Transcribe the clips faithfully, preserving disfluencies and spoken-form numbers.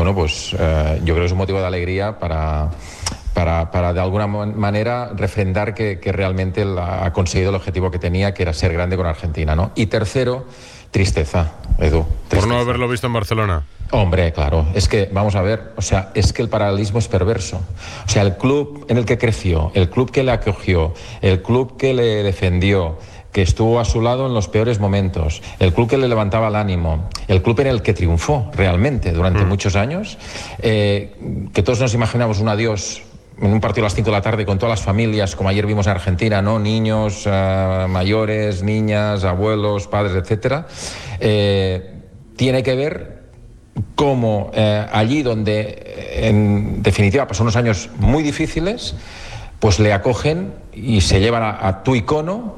bueno, pues eh, yo creo que es un motivo de alegría para... Para, para de alguna manera refrendar que, que realmente la, ha conseguido el objetivo que tenía, que era ser grande con Argentina, ¿no? Y tercero, tristeza, Edu. Tristeza. Por no haberlo visto en Barcelona. Hombre, claro, es que, vamos a ver, o sea, es que el paralelismo es perverso. O sea, el club en el que creció, el club que le acogió, el club que le defendió, que estuvo a su lado en los peores momentos, el club que le levantaba el ánimo, el club en el que triunfó realmente durante mm. muchos años, eh, que todos nos imaginamos un adiós en un partido a las cinco de la tarde con todas las familias, como ayer vimos en Argentina, ¿no? Niños, uh, mayores, niñas, abuelos, padres, etcétera. Eh, tiene que ver cómo eh, allí donde, en definitiva, pasó unos años muy difíciles, pues le acogen y se llevan a, a tu icono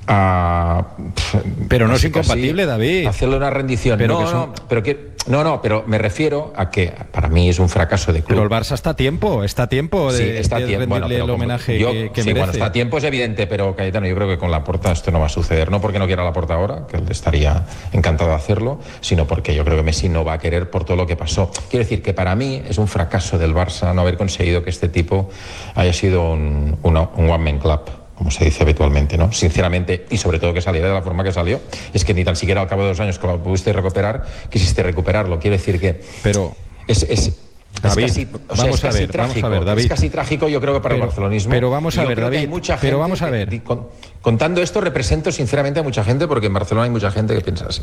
a... Pero no es incompatible, David. Hacerle una rendición. Pero no, que son... no, pero que... No, no, pero me refiero a que para mí es un fracaso de club. Pero el Barça está a tiempo, está a tiempo de, sí, está de tiempo. rendirle Bueno, el homenaje yo, que, que sí, merece. Bueno, está a tiempo es evidente, pero Cayetano, yo creo que con Laporta esto no va a suceder. No porque no quiera Laporta ahora, que él estaría encantado de hacerlo, sino porque yo creo que Messi no va a querer por todo lo que pasó. Quiero decir que para mí es un fracaso del Barça no haber conseguido que este tipo haya sido un, un, un one-man club, como se dice habitualmente, ¿no? Sinceramente, y sobre todo que saliera de la forma que salió, es que ni tan siquiera al cabo de dos años que lo pudiste recuperar, quisiste recuperarlo. Quiero decir que... Pero... Es, es, David, es casi, o sea, vamos, es casi a ver, trágico, vamos a ver, David. Es casi trágico, yo creo que para pero, el barcelonismo. Pero vamos a yo ver, creo David. Que hay mucha gente pero vamos a ver. Que, con, contando esto, represento sinceramente a mucha gente, porque en Barcelona hay mucha gente que piensa así.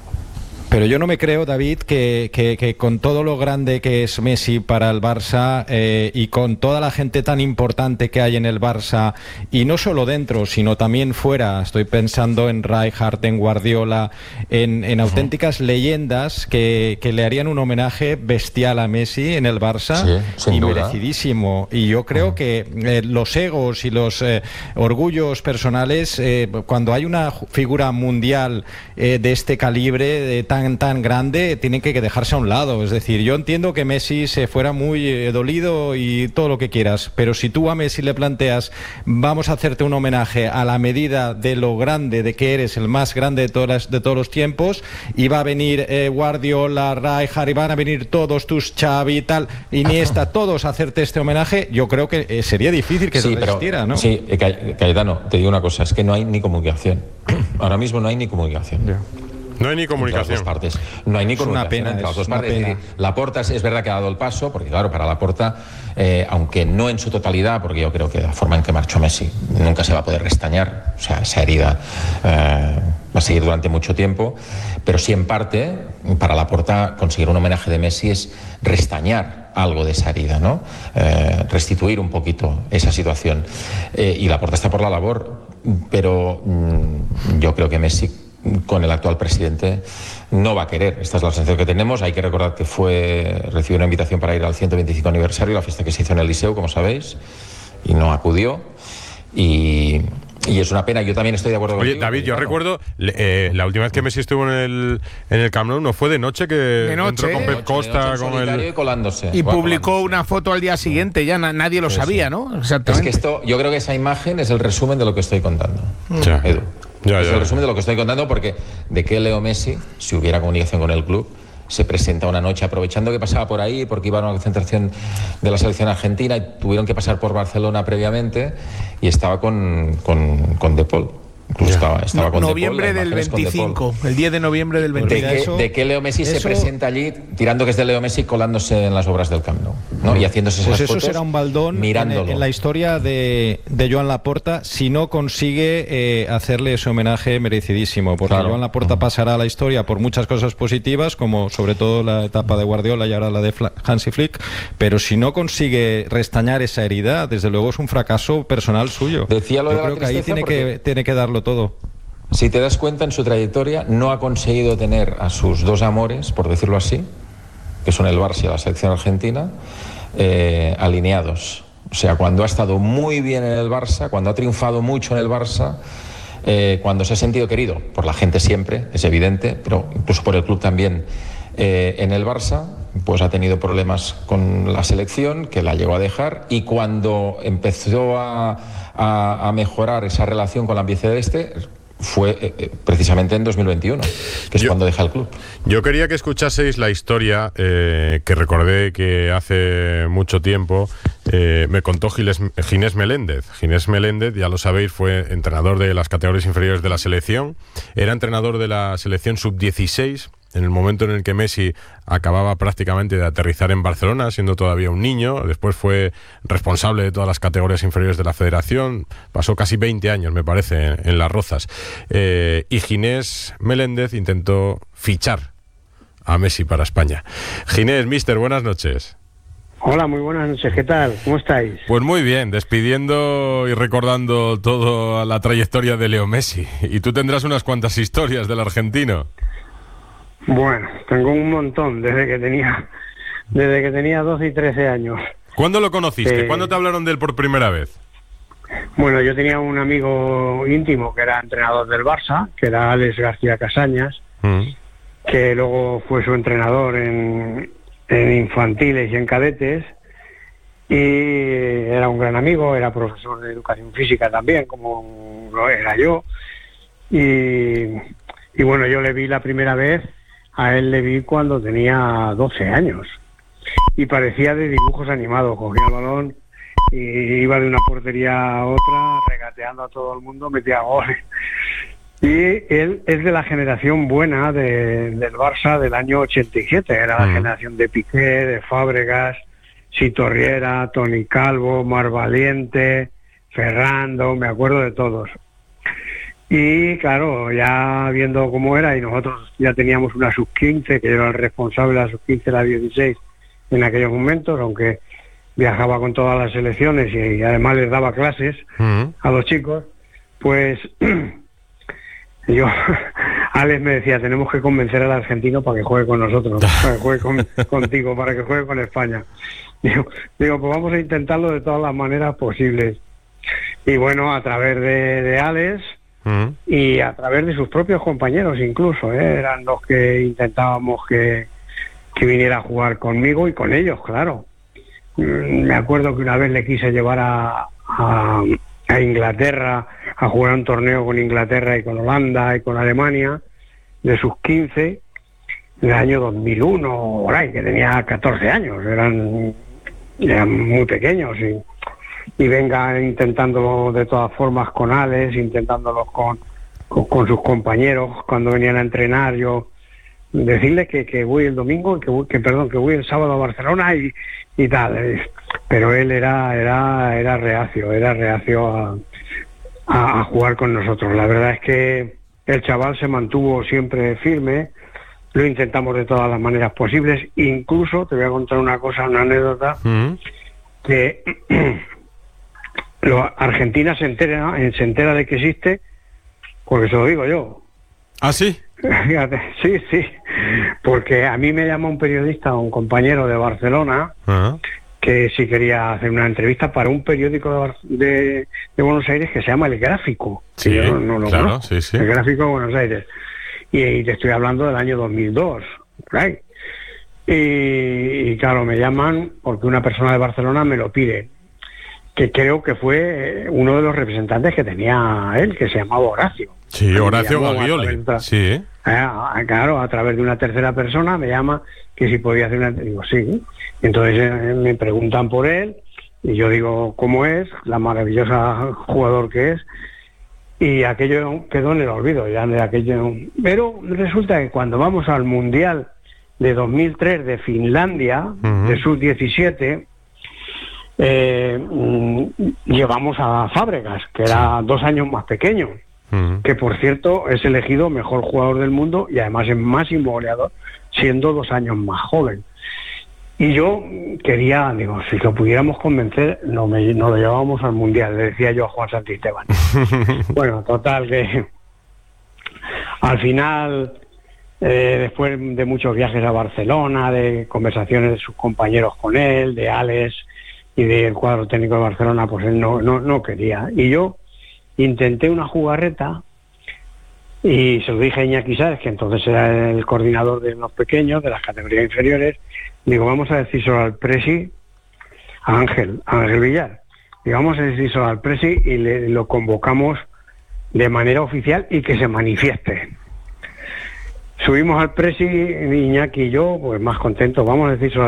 Pero yo no me creo, David, que, que, que con todo lo grande que es Messi para el Barça eh, y con toda la gente tan importante que hay en el Barça, y no solo dentro, sino también fuera, estoy pensando en Rijkaard, en Guardiola, en, en auténticas uh-huh. leyendas que, que le harían un homenaje bestial a Messi en el Barça, sí, sin y duda. merecidísimo. Y yo creo uh-huh. que eh, los egos y los eh, orgullos personales, eh, cuando hay una figura mundial eh, de este calibre, de tan tan grande, tienen que dejarse a un lado. Es decir, yo entiendo que Messi se fuera muy eh, dolido y todo lo que quieras, pero si tú a Messi le planteas vamos a hacerte un homenaje a la medida de lo grande, de que eres el más grande de, todas, de todos los tiempos, y va a venir eh, Guardiola, Rijkaard, y van a venir todos tus Xavi y tal, Iniesta, todos a hacerte este homenaje, yo creo que eh, sería difícil que sí, se resistiera, ¿no? Sí, Cayetano, te digo una cosa, es que no hay ni comunicación. Ahora mismo no hay ni comunicación. Yeah. No hay ni comunicación. Entre las dos partes. No hay ni comunicación pena, entre las dos una partes. Pena. Es decir, Laporta es verdad que ha dado el paso, porque claro, para Laporta, eh, aunque no en su totalidad, porque yo creo que la forma en que marchó Messi nunca se va a poder restañar, o sea, esa herida eh, va a seguir durante mucho tiempo, pero sí en parte, para Laporta conseguir un homenaje de Messi es restañar algo de esa herida, ¿no? Eh, restituir un poquito esa situación. Eh, y Laporta está por la labor, pero mmm, yo creo que Messi con el actual presidente no va a querer. Esta es la sensación que tenemos. Hay que recordar que fue recibió una invitación para ir al ciento veinticinco aniversario, la fiesta que se hizo en el Liceu, como sabéis, y no acudió. Y, y es una pena. Yo también estoy de acuerdo con Oye, David, yo claro. recuerdo eh, la última vez que Messi estuvo en el en el Camp Nou, ¿no fue de noche que de noche, entró con Pep Costa con el y colándose? Y bueno, publicó colándose. una foto al día siguiente, ya na- nadie lo sí, sabía, sí. ¿no? Exactamente. Es que esto, yo creo que esa imagen es el resumen de lo que estoy contando, ya. Edu. Ya, es ya, el ya. resumen de lo que estoy contando, porque de que Leo Messi, si hubiera comunicación con el club, se presenta una noche aprovechando que pasaba por ahí, porque iba a una concentración de la selección argentina y tuvieron que pasar por Barcelona previamente, y estaba con, con, con De Paul. Incluso estaba, estaba no, con noviembre De Paul, del veinticinco, el diez de noviembre del de veinticinco. que, de que Leo Messi eso, se presenta allí tirando que es de Leo Messi, colándose en las obras del Camp Nou, ¿no? Y haciéndose esas pues eso fotos, será un baldón en, en la historia de, de Joan Laporta si no consigue eh, hacerle ese homenaje merecidísimo, porque claro. Joan Laporta uh-huh. pasará a la historia por muchas cosas positivas, como sobre todo la etapa de Guardiola y ahora la de Fla- Hansi Flick, pero si no consigue restañar esa herida, desde luego es un fracaso personal suyo. Decía lo Yo de creo la que ahí tiene porque... que tiene que darlo todo. Si te das cuenta, en su trayectoria no ha conseguido tener a sus dos amores, por decirlo así, que son el Barça y la selección argentina, eh, alineados. O sea, cuando ha estado muy bien en el Barça, cuando ha triunfado mucho en el Barça, eh, cuando se ha sentido querido por la gente siempre, es evidente, pero incluso por el club también, eh, en el Barça, pues ha tenido problemas con la selección, que la llegó a dejar, y cuando empezó a, a, a mejorar esa relación con la albiceleste, fue eh, precisamente en dos mil veintiuno, que es yo, cuando deja el club. Yo quería que escuchaseis la historia eh, que recordé que hace mucho tiempo eh, me contó Giles, Ginés Meléndez. Ginés Meléndez, ya lo sabéis, fue entrenador de las categorías inferiores de la selección, era entrenador de la selección sub dieciséis, en el momento en el que Messi acababa prácticamente de aterrizar en Barcelona, siendo todavía un niño. Después fue responsable de todas las categorías inferiores de la federación, pasó casi veinte años, me parece, en, en Las Rozas. Eh, y Ginés Meléndez intentó fichar a Messi para España. Ginés, mister, buenas noches. Hola, muy buenas noches, ¿qué tal? ¿Cómo estáis? Pues muy bien, despidiendo y recordando toda la trayectoria de Leo Messi. Y tú tendrás unas cuantas historias del argentino. Bueno, tengo un montón desde que tenía desde que tenía doce y trece años. ¿Cuándo lo conociste? Eh, ¿Cuándo te hablaron de él por primera vez? Bueno, yo tenía un amigo íntimo que era entrenador del Barça, que era Alex García Casañas, mm. que luego fue su entrenador en, en infantiles y en cadetes, y era un gran amigo, era profesor de educación física también, como lo era yo, y, y bueno, yo le vi la primera vez. A él le vi cuando tenía doce años y parecía de dibujos animados, cogía el balón y iba de una portería a otra, regateando a todo el mundo, metía goles. Y él es de la generación buena de, del Barça del año ochenta y siete, era la mm. generación de Piqué, de Fábregas, Sito Riera, Toni Calvo, Mar Valiente, Ferrando, me acuerdo de todos. Y claro, ya viendo cómo era, y nosotros ya teníamos una sub quince, que yo era el responsable de la sub quince, la dieciséis en aquellos momentos, aunque viajaba con todas las selecciones y, y además les daba clases uh-huh. a los chicos, pues yo, Alex me decía, tenemos que convencer al argentino para que juegue con nosotros, para que juegue con, contigo, para que juegue con España. Digo, digo, pues vamos a intentarlo de todas las maneras posibles. Y bueno, a través de, de Alex... Uh-huh. y a través de sus propios compañeros incluso, ¿eh? eran los que intentábamos que, que viniera a jugar conmigo y con ellos, claro. Me acuerdo que una vez le quise llevar a, a, a Inglaterra a jugar un torneo con Inglaterra y con Holanda y con Alemania de sus quince en el año dos mil uno, por ahí, que tenía catorce años, eran, eran muy pequeños y y venga intentándolo de todas formas con Alex, intentándolo con, con, con sus compañeros cuando venían a entrenar, yo decirles que, que voy el domingo, que, voy, que perdón, que voy el sábado a Barcelona y, y tal, pero él era era era reacio, era reacio a, a, a jugar con nosotros. La verdad es que el chaval se mantuvo siempre firme, lo intentamos de todas las maneras posibles, incluso te voy a contar una cosa, una anécdota, mm. que Lo, Argentina se entera se entera de que existe porque se lo digo yo. ¿Ah, sí? Fíjate, sí, sí, porque a mí me llama un periodista, un compañero de Barcelona, uh-huh. que si quería hacer una entrevista para un periódico de, de, de Buenos Aires que se llama El Gráfico. Sí, yo no, no lo claro, conozco. Sí, sí. El Gráfico de Buenos Aires. Y, y te estoy hablando del año dos mil dos, right? Y, y claro, me llaman porque una persona de Barcelona me lo pide, que creo que fue uno de los representantes que tenía él, que se llamaba Horacio. Sí, Horacio Gaglioli. Sí. Ah, claro, a través de una tercera persona me llama que si podía hacer una... Digo, sí. Entonces eh, me preguntan por él y yo digo cómo es, la maravillosa jugador que es, y aquello quedó en el olvido ya de aquello. Pero resulta que cuando vamos al Mundial de dos mil tres de Finlandia, uh-huh. de sub diecisiete, Eh, llevamos a Fábregas, que era dos años más pequeño, uh-huh. que por cierto es elegido mejor jugador del mundo y además es máximo goleador, siendo dos años más joven. Y yo quería, digo, si lo pudiéramos convencer, no, me, no lo llevábamos al Mundial, le decía yo a Juan Santisteban. Bueno, total, que al final, eh, después de muchos viajes a Barcelona, de conversaciones de sus compañeros con él, de Alex y del cuadro técnico de Barcelona, pues él no, no, no quería. Y yo intenté una jugarreta y se lo dije a Iñaki Sáez, que entonces era el coordinador de los pequeños, de las categorías inferiores. Digo, vamos a decírselo al Presi, a Ángel, a Ángel Villar. Digo, vamos a decírselo al Presi y le, lo convocamos de manera oficial y que se manifieste. Subimos al presi, Iñaki y yo, pues más contentos, vamos a decírselo